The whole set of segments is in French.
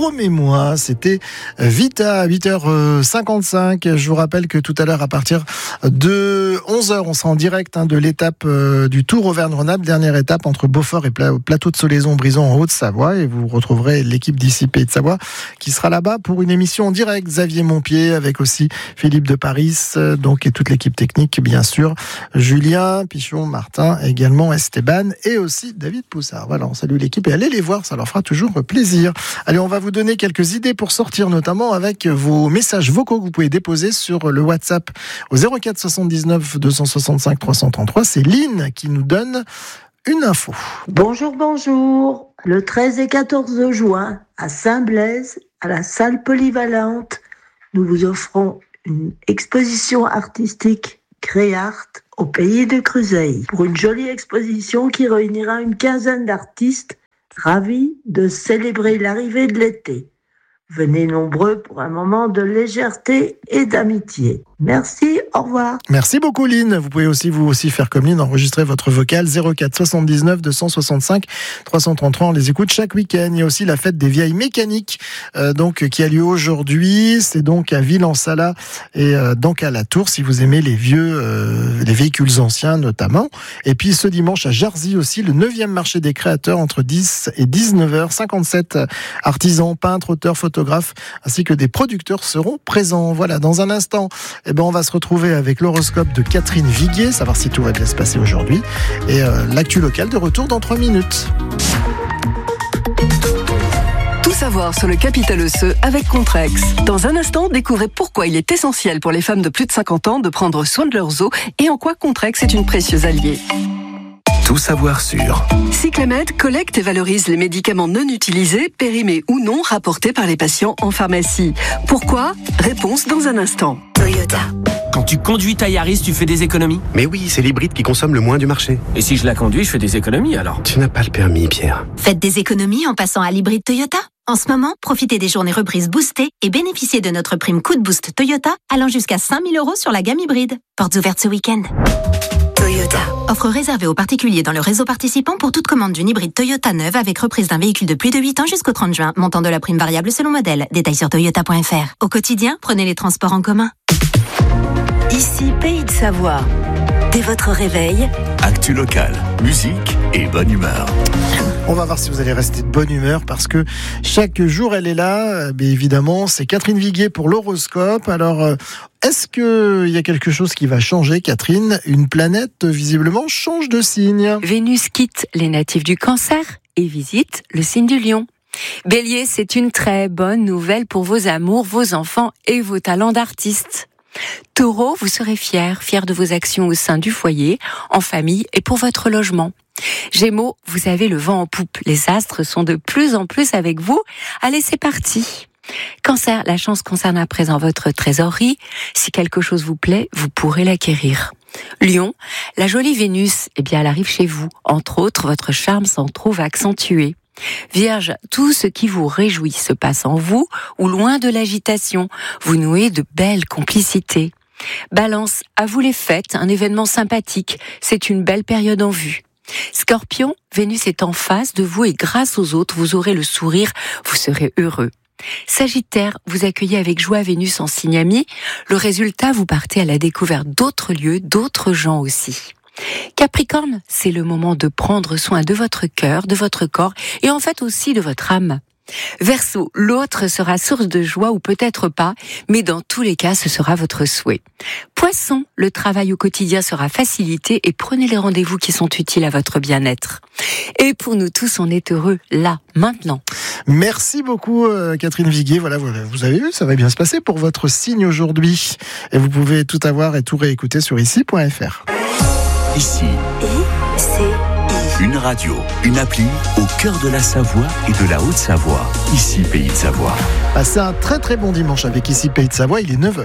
Promets-moi, c'était Vita à 8h55. Je vous rappelle que tout à l'heure, à partir de 11h, on sera en direct de l'étape du Tour Auvergne-Rhône-Alpes, dernière étape entre Beaufort et Plateau de Solaison-Brison en Haute-Savoie. Et vous retrouverez l'équipe d'ici Pays de Savoie qui sera là-bas pour une émission en direct. Xavier Montpied avec aussi Philippe de Paris, donc, et toute l'équipe technique, bien sûr. Julien, Pichon, Martin, également Esteban et aussi David Poussard. Voilà, on salue l'équipe et allez les voir, ça leur fera toujours plaisir. Allez, on va vous donner quelques idées pour sortir, notamment avec vos messages vocaux que vous pouvez déposer sur le WhatsApp au 04 79 265 333. C'est Lynn qui nous donne une info. Bonjour. Le 13 et 14 juin, à Saint-Blaise, à la salle polyvalente, nous vous offrons une exposition artistique Créart au pays de Cruzeil, pour une jolie exposition qui réunira une quinzaine d'artistes ravis de célébrer l'arrivée de l'été. Venez nombreux pour un moment de légèreté et d'amitié. Merci, au revoir. Merci beaucoup Lynn. Vous pouvez aussi faire comme Lynn, enregistrer votre vocal 04 79 265 333. On les écoute chaque week-end. Il y a aussi la fête des vieilles mécaniques qui a lieu aujourd'hui. C'est donc à Ville-en-Sala et donc à la Tour, si vous aimez les véhicules anciens notamment. Et puis ce dimanche à Jarzy aussi, le 9e marché des créateurs entre 10 et 19h. 57 artisans, peintres, auteurs, photographes ainsi que des producteurs seront présents. Voilà, dans un instant, on va se retrouver avec l'horoscope de Catherine Viguier, savoir si tout va bien se passer aujourd'hui. Et l'actu locale de retour dans 3 minutes. Tout savoir sur le capital osseux avec Contrex. Dans un instant, découvrez pourquoi il est essentiel pour les femmes de plus de 50 ans de prendre soin de leurs os et en quoi Contrex est une précieuse alliée. Tout savoir sur Cyclamed collecte et valorise les médicaments non utilisés, périmés ou non, rapportés par les patients en pharmacie. Pourquoi ? Réponse dans un instant. Toyota. Quand tu conduis ta Yaris, tu fais des économies ? Mais oui, c'est l'hybride qui consomme le moins du marché. Et si je la conduis, je fais des économies alors ? Tu n'as pas le permis, Pierre. Faites des économies en passant à l'hybride Toyota. En ce moment, profitez des journées reprises boostées et bénéficiez de notre prime Coup de Boost Toyota allant jusqu'à 5 000 € sur la gamme hybride. Portes ouvertes ce week-end. Toyota. Offre réservée aux particuliers dans le réseau participant pour toute commande d'une hybride Toyota neuve avec reprise d'un véhicule de plus de 8 ans jusqu'au 30 juin. Montant de la prime variable selon modèle. Détails sur toyota.fr. Au quotidien, prenez les transports en commun. Ici Pays de Savoie. Dès votre réveil, actu locale, musique et bonne humeur. On va voir si vous allez rester de bonne humeur parce que chaque jour elle est là. Mais évidemment, c'est Catherine Viguier pour l'horoscope. Alors, est-ce qu'il y a quelque chose qui va changer, Catherine ? Une planète, visiblement, change de signe. Vénus quitte les natifs du Cancer et visite le signe du Lion. Bélier, c'est une très bonne nouvelle pour vos amours, vos enfants et vos talents d'artiste. Taureau, vous serez fier de vos actions au sein du foyer, en famille et pour votre logement. Gémeaux, vous avez le vent en poupe. Les astres sont de plus en plus avec vous. Allez, c'est parti. Cancer, la chance concerne à présent votre trésorerie. Si quelque chose vous plaît, vous pourrez l'acquérir. Lion, la jolie Vénus, elle arrive chez vous. Entre autres, votre charme s'en trouve accentué. Vierge, tout ce qui vous réjouit se passe en vous ou loin de l'agitation. Vous nouez de belles complicités. Balance, à vous les fêtes, un événement sympathique. C'est une belle période en vue. Scorpion, Vénus est en face de vous et grâce aux autres, vous aurez le sourire, vous serez heureux. Sagittaire, vous accueillez avec joie Vénus en signe ami. Le résultat, vous partez à la découverte d'autres lieux, d'autres gens aussi. Capricorne, c'est le moment de prendre soin de votre cœur, de votre corps et en fait aussi de votre âme. Verseau, l'autre sera source de joie ou peut-être pas, mais dans tous les cas, ce sera votre souhait. Poisson, le travail au quotidien sera facilité et prenez les rendez-vous qui sont utiles à votre bien-être. Et pour nous tous, on est heureux là, maintenant. Merci beaucoup Catherine Viguier. Voilà, vous avez vu, ça va bien se passer pour votre signe aujourd'hui. Et vous pouvez tout avoir et tout réécouter sur ici.fr. Ici, une radio, une appli au cœur de la Savoie et de la Haute-Savoie. Ici, Pays de Savoie. Passez un très très bon dimanche avec Ici Pays de Savoie, il est 9h.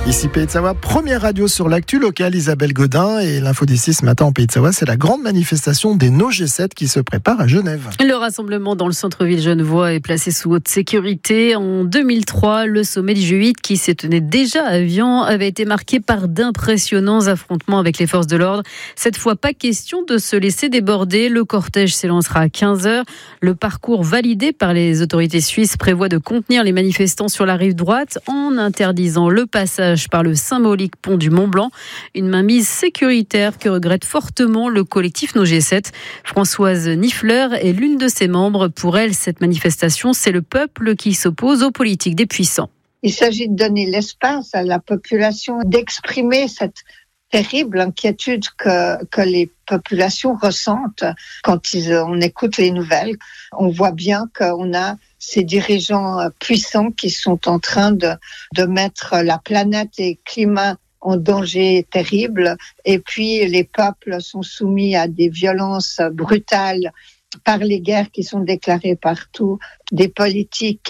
Ici Pays de Savoie, première radio sur l'actu locale, Isabelle Godin, et l'info d'ici ce matin en Pays de Savoie, c'est la grande manifestation des No G7 qui se prépare à Genève. Le rassemblement dans le centre-ville genevois est placé sous haute sécurité. En 2003, le sommet du G8 qui se tenait déjà à Evian avait été marqué par d'impressionnants affrontements avec les forces de l'ordre. Cette fois, pas question de se laisser déborder. Le cortège s'élancera à 15h. Le parcours validé par les autorités suisses prévoit de contenir les manifestants sur la rive droite en interdisant le passage par le symbolique pont du Mont-Blanc. Une mainmise sécuritaire que regrette fortement le collectif No G7. Françoise Niffler est l'une de ses membres. Pour elle, cette manifestation, c'est le peuple qui s'oppose aux politiques des puissants. Il s'agit de donner l'espace à la population d'exprimer cette terrible inquiétude que les populations ressentent quand on écoute les nouvelles. On voit bien qu'on a ces dirigeants puissants qui sont en train de mettre la planète et le climat en danger terrible. Et puis, les peuples sont soumis à des violences brutales par les guerres qui sont déclarées partout, des politiques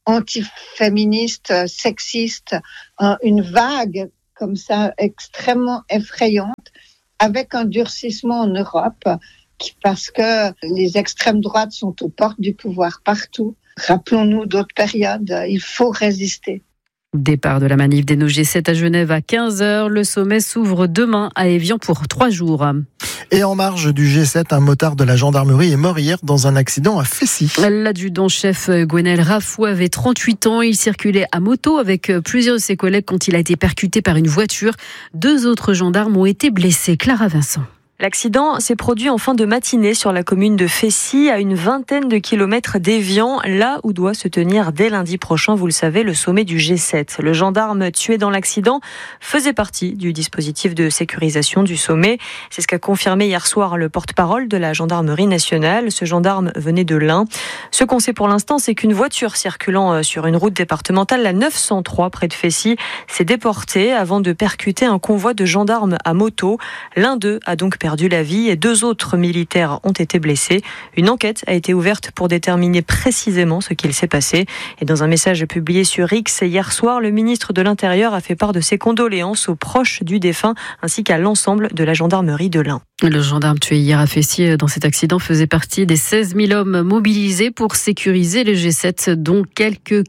antiféministes, sexistes, une vague comme ça extrêmement effrayante, avec un durcissement en Europe, parce que les extrêmes droites sont aux portes du pouvoir partout. Rappelons-nous d'autres périodes, il faut résister. Départ de la manif des No G7 à Genève à 15h. Le sommet s'ouvre demain à Évian pour 3 jours. Et en marge du G7, un motard de la gendarmerie est mort hier dans un accident à Fessy. L'adjudant-chef Gwenel Rafou avait 38 ans. Il circulait à moto avec plusieurs de ses collègues quand il a été percuté par une voiture. 2 autres gendarmes ont été blessés. Clara Vincent. L'accident s'est produit en fin de matinée sur la commune de Fessy, à une vingtaine de kilomètres d'Évian, là où doit se tenir dès lundi prochain, vous le savez, le sommet du G7. Le gendarme tué dans l'accident faisait partie du dispositif de sécurisation du sommet. C'est ce qu'a confirmé hier soir le porte-parole de la gendarmerie nationale. Ce gendarme venait de l'Ain. Ce qu'on sait pour l'instant, c'est qu'une voiture circulant sur une route départementale, la 903 près de Fessy, s'est déportée avant de percuter un convoi de gendarmes à moto. L'un d'eux a donc perdu la vie et 2 autres militaires ont été blessés. Une enquête a été ouverte pour déterminer précisément ce qu'il s'est passé. Et dans un message publié sur X hier soir, le ministre de l'Intérieur a fait part de ses condoléances aux proches du défunt ainsi qu'à l'ensemble de la gendarmerie de l'Ain. Le gendarme tué hier à Fessy dans cet accident faisait partie des 16 000 hommes mobilisés pour sécuriser le G7, dont quelques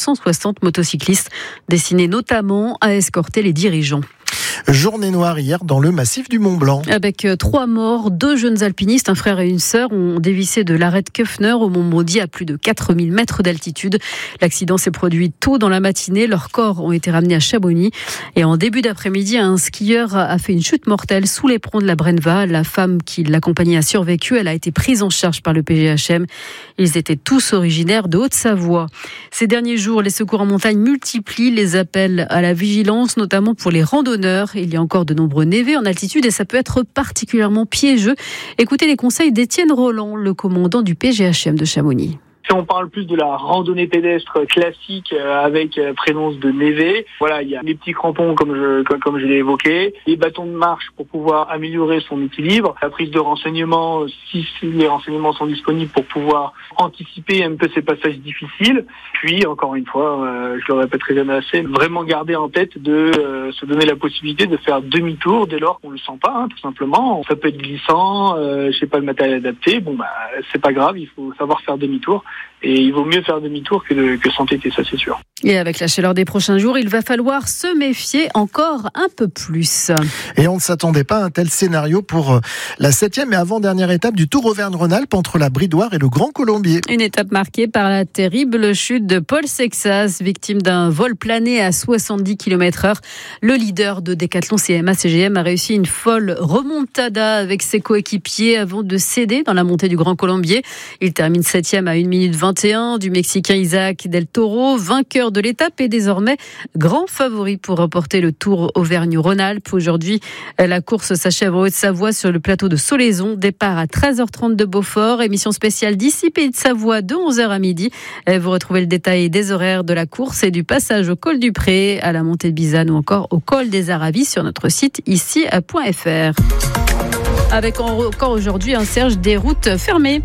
460 motocyclistes destinés notamment à escorter les dirigeants. Journée noire hier dans le massif du Mont-Blanc. Avec 3 morts, 2 jeunes alpinistes, un frère et une sœur, ont dévissé de l'arête Köffner au Mont Maudit à plus de 4000 mètres d'altitude. L'accident s'est produit tôt dans la matinée. Leurs corps ont été ramenés à Chamonix. Et en début d'après-midi, un skieur a fait une chute mortelle sous l'éperon de la Brenva. La femme qui l'accompagnait a survécu. Elle a été prise en charge par le PGHM. Ils étaient tous originaires de Haute-Savoie. Ces derniers jours, les secours en montagne multiplient les appels à la vigilance, notamment pour les randonneurs. Il y a encore de nombreux névés en altitude et ça peut être particulièrement piégeux. Écoutez les conseils d'Étienne Roland, le commandant du PGHM de Chamonix. Si on parle plus de la randonnée pédestre classique avec présence de névé, voilà, il y a les petits crampons comme je l'ai évoqué, les bâtons de marche pour pouvoir améliorer son équilibre, la prise de renseignements si les renseignements sont disponibles pour pouvoir anticiper un peu ces passages difficiles. Puis encore une fois, je le répéterai jamais assez, vraiment garder en tête de se donner la possibilité de faire demi-tour dès lors qu'on le sent pas, tout simplement. Ça peut être glissant, le matériel adapté. C'est pas grave, il faut savoir faire demi-tour. Et il vaut mieux faire demi-tour que s'entêter, ça c'est sûr. Et avec la chaleur des prochains jours, il va falloir se méfier encore un peu plus. Et on ne s'attendait pas à un tel scénario pour la 7e et avant-dernière étape du Tour Auvergne-Rhône-Alpes entre la Bridoire et le Grand Colombier. Une étape marquée par la terrible chute de Paul Sexas, victime d'un vol plané à 70 km/h. Le leader de Décathlon CMA-CGM a réussi une folle remontada avec ses coéquipiers avant de céder dans la montée du Grand Colombier. Il termine 7e à 1 minute 21 du Mexicain Isaac Del Toro, vainqueur de l'étape et désormais grand favori pour remporter le Tour Auvergne-Rhône-Alpes. Aujourd'hui, la course s'achève en Haute-Savoie sur le plateau de Solaison. Départ à 13h30 de Beaufort. Émission spéciale d'ici Pays de Savoie de 11h à midi. Vous retrouvez le détail des horaires de la course et du passage au col du Pré, à la montée de Bizane ou encore au col des Aravis sur notre site ici.fr. Avec encore aujourd'hui, Serge, des routes fermées.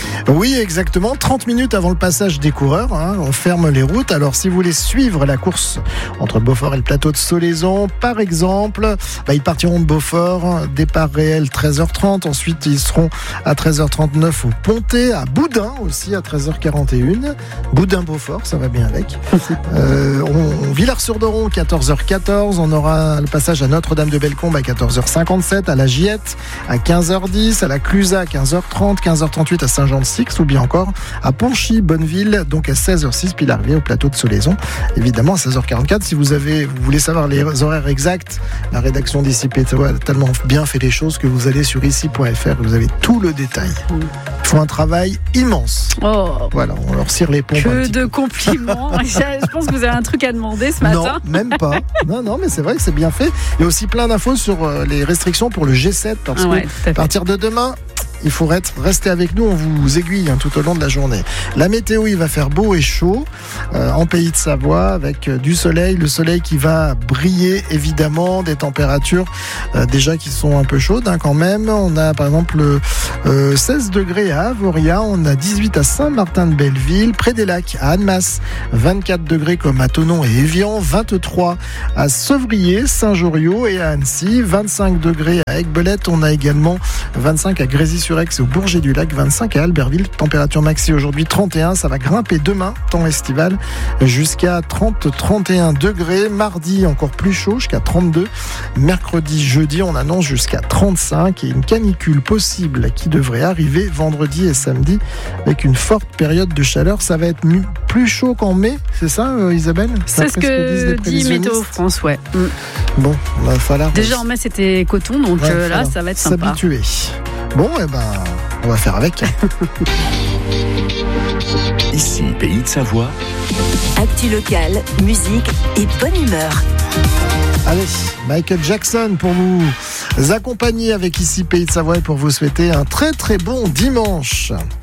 Oui, exactement. 30 minutes avant le passage des coureurs, on ferme les routes. Alors, si vous voulez suivre la course entre Beaufort et le plateau de Solaison, par exemple, ils partiront de Beaufort, départ réel 13h30. Ensuite, ils seront à 13h39 au Pontet, à Boudin aussi à 13h41. Boudin-Beaufort, ça va bien avec. Villars-sur-Doron, 14h14. On aura le passage à Notre-Dame-de-Bellecombe à 14h57, à la Giette à 15h10, à la Clusaz à 15h30, 15h38 à Saint-Jean-de-Six, ou bien encore à Ponchy-Bonneville, donc à 16h06, puis l'arrivée au plateau de Solaison, évidemment à 16h44. Si vous voulez savoir les horaires exacts, la rédaction d'Ici Pays de Savoie a tellement bien fait les choses que vous allez sur ici.fr, vous avez tout le détail. Ils font un travail immense. Voilà, on leur cire les pompes. Que de compliments. Je pense que vous avez un truc à demander ce matin. Non, même pas. Non, mais c'est vrai que c'est bien fait. Il y a aussi plein d'infos sur les restrictions pour le G7, parce que à partir de demain, il faut rester avec nous, on vous aiguille tout au long de la journée. La météo, il va faire beau et chaud en Pays de Savoie, avec du soleil, le soleil qui va briller évidemment, des températures déjà qui sont un peu chaudes quand même. On a par exemple 16 degrés à Avoria, on a 18 à Saint-Martin-de-Belleville, près des lacs à Annemasse, 24 degrés comme à Thonon et Évian, 23 à Sevrier, Saint-Joriot et à Annecy, 25 degrés à Aiguebelette, on a également 25 à Grésy-sur-Aix et au Bourget-du-Lac, 25 à Albertville, température maxi aujourd'hui 31, ça va grimper demain, temps estival, jusqu'à 30-31 degrés, mardi encore plus chaud, jusqu'à 32, mercredi, jeudi, on annonce jusqu'à 35 et une canicule possible qui devrait arriver vendredi et samedi avec une forte période de chaleur, ça va être plus chaud qu'en mai, c'est ça Isabelle? C'est ce que dit Météo France, ouais. Bon, il va falloir... Déjà en mai c'était coton, donc là ça va être sympa. S'habituer. Bon, on va faire avec. Ici, Pays de Savoie. Actu locale, musique et bonne humeur. Allez, Michael Jackson pour vous accompagner avec Ici Pays de Savoie et pour vous souhaiter un très très bon dimanche.